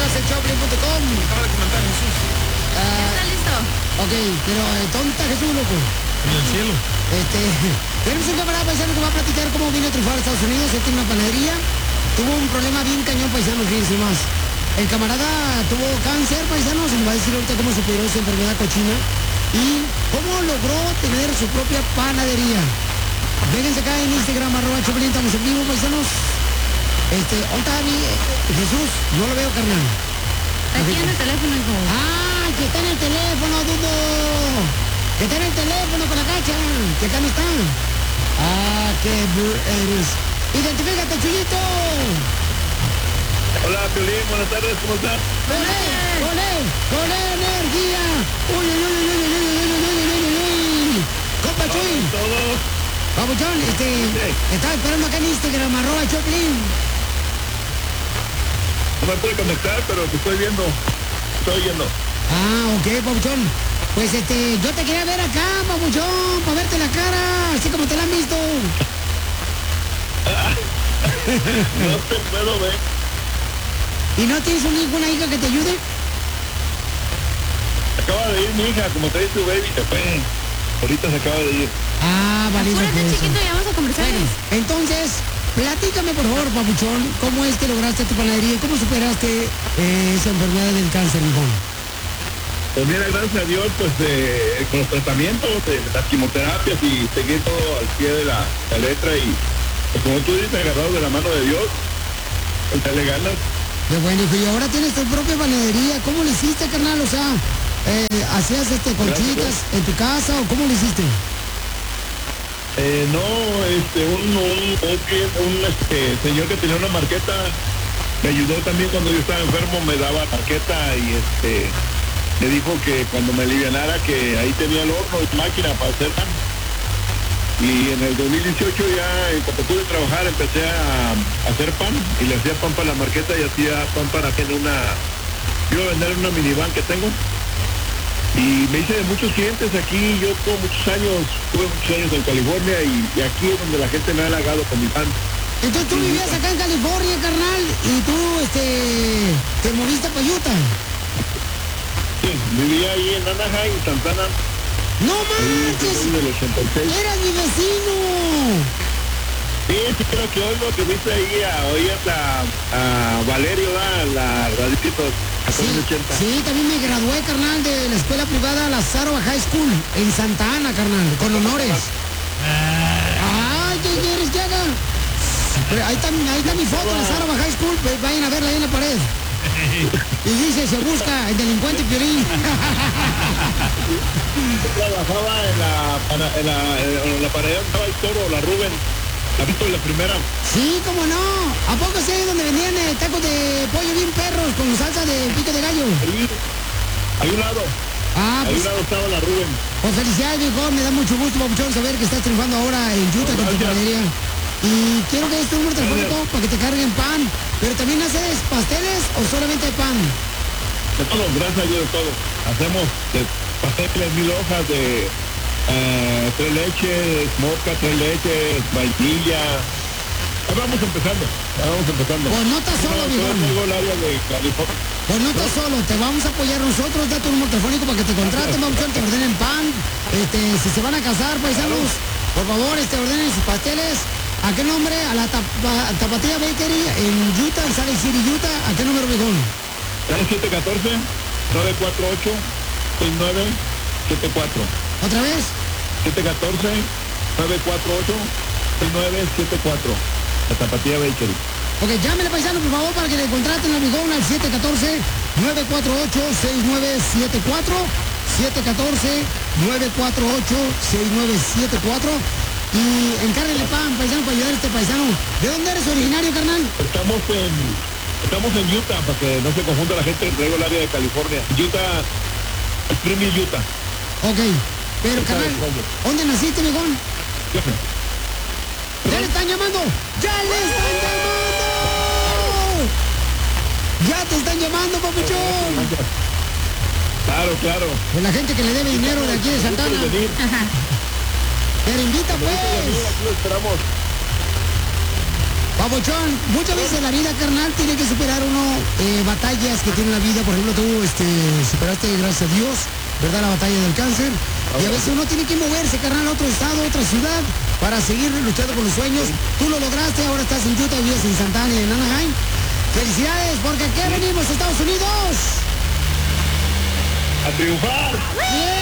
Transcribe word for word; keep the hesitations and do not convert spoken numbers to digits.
el choplin punto com. Acaba de comentar Jesús. Uh, ¿Está listo? ok, pero eh, ¿dónde está Jesús, loco? En el cielo. Este, tenemos un camarada paisano que va a platicar cómo vino a triunfar a Estados Unidos. Él tiene una panadería. Tuvo un problema bien cañón, paisano, fíjense más. El camarada tuvo cáncer, paisano, se nos va a decir ahorita cómo superó esa enfermedad cochina y cómo logró tener su propia panadería. Vénganse acá en Instagram, arroba Choplin, estamos en vivo, paisanos. Este, ¿dónde está mi eh, Jesús? No lo veo, carnal. Aquí en el teléfono, hijo. ¡Ah, que está en el teléfono, Dudo! ¡Que está en el teléfono con la cacha! ¡Que acá no está! ¡Ah, qué burro eres! ¡Identifícate, Chuyito! Hola, Piolín, buenas tardes, ¿cómo estás? ¡Con él! ¡Con él! ¡Con energía! ¡Uy, uy, uy, uy, uy, uy, uy, uy, uy, uy, uy! ¡Compa Chuy! Todo. Papuchón, este... Sí. Estaba esperando acá en Instagram, arroba Choplin. No me pude conectar, pero te estoy viendo. Estoy oyendo. Ah, ok, Papuchón. Pues este, yo te quería ver acá, Papuchón, para verte la cara, así como te la han visto. No te puedo ver. ¿Y no tienes un hijo, una hija que te ayude? Acaba de ir mi hija, como te dice tu baby, se fue. Ahorita se acaba de ir. Ah, vale. Apúrate, chiquito, ya vamos a conversar. Bueno, entonces, platícame por favor, Papuchón, ¿cómo es que lograste tu panadería? ¿Cómo superaste eh, esa enfermedad del cáncer, mijón? Pues mira, gracias a Dios, pues eh, con los tratamientos, de las quimioterapias y seguir todo al pie de la, la letra y, pues como tú dices, agarrado de la mano de Dios, echarle ganas. Qué bueno, hijo, y ahora tienes tu propia panadería. ¿Cómo le hiciste, carnal? O sea, eh, ¿hacías este conchitas en tu casa o cómo le hiciste? Eh, no, este, un, un, un, un este, señor que tenía una marqueta me ayudó también cuando yo estaba enfermo, me daba marqueta y este me dijo que cuando me alivianara que ahí tenía el horno y máquina para hacer pan. Y en el dos mil dieciocho ya, en cuanto pude trabajar, empecé a, a hacer pan y le hacía pan para la marqueta y hacía pan para tener una... Iba a vender una minivan que tengo. Y me hice de muchos clientes aquí, yo tuve muchos años, tuve muchos años en California y, y aquí es donde la gente me ha halagado con mi pan. Entonces tú vivías acá en California, carnal, y tú, este, te moviste para Utah. Sí, vivía ahí en Anaheim, Santana. ¡No Ahí manches! en el ochenta y seis. ¡Eras mi vecino! Sí, sí, creo que hoy lo que viste ahí, a, oías a, a Valerio, a la radicito Sí, catorce ochenta. sí, también me gradué, carnal, de la escuela privada Lazaro High School, en Santa Ana, carnal, con honores. ¡Ay, qué quieres que haga! Pero ahí está, ahí está mi foto, Lazaro High School, pues vayan a verla ahí en la pared. Y dice, se busca el delincuente Piolín. Trabajaba en la, para- en la, en la pared, estaba el toro, la Rubén, la visto la primera. Sí, cómo no. ¿A poco sí donde vendían eh, tacos de pollo bien perros con salsa de pico de gallo? Ahí, hay un lado, Ah, hay pues, un lado estaba la Rubén. pues felicidades, viejo. Me da mucho gusto, Papuchón, saber que estás triunfando ahora en Utah con tu Gracias. panadería. Y quiero que des tu número telefónico para que te carguen pan. Pero también haces pasteles o solamente pan. De todo, gracias a Dios de todo. Hacemos de pasteles, mil hojas de eh, tres leches, mosca, tres leches, vainilla. Ahí vamos empezando, ahí vamos empezando. Pues no estás solo, Yo viejo. tengo el área de California. Pues no estás solo, te vamos a apoyar nosotros, da tu número telefónico para que te contraten, Papuchón, te ordenen pan. Este, si se van a casar, paisanos, por favor, este, ordenen sus pasteles. ¿A qué nombre? A la tapa, Tapatía Bakery en Utah, en Salt Lake City, Utah. ¿A qué número, viejón? siete uno cuatro, nueve cuatro ocho, seis nueve siete cuatro. ¿Otra vez? siete uno cuatro, nueve cuatro ocho, seis nueve siete cuatro. La Tapatía Bakery. Ok, llámele, paisano, por favor, para que le contraten al viejón al siete uno cuatro, nueve cuatro ocho, seis nueve siete cuatro. siete uno cuatro, nueve cuatro ocho, seis nueve siete cuatro. Y encárguele pan, paisano, para ayudar a este paisano. ¿De dónde eres originario, carnal? Estamos en, estamos en Utah, para que no se confunda la gente, traigo el área de California. Utah, Springfield, Utah. Ok, pero, carnal, ¿dónde naciste, viejón? ¡Ya le están llamando! ¡Ya le están llamando! ¡Ya te están llamando, papuchón! Claro, claro. Pues la gente que le debe dinero de aquí de Santana. Pero invita, pues. Aquí lo esperamos. Papuchón, muchas veces en la vida, carnal, tiene que superar uno eh, batallas que tiene la vida. Por ejemplo, tú este, superaste, gracias a Dios, ¿verdad?, la batalla del cáncer. Y a veces uno tiene que moverse, carnal, a otro estado, a otra ciudad, para seguir luchando con los sueños. Tú lo lograste, ahora estás en Utah, vives en Santa Ana y en Anaheim. ¡Felicidades! Porque aquí venimos, Estados Unidos. A triunfar. ¡Bien!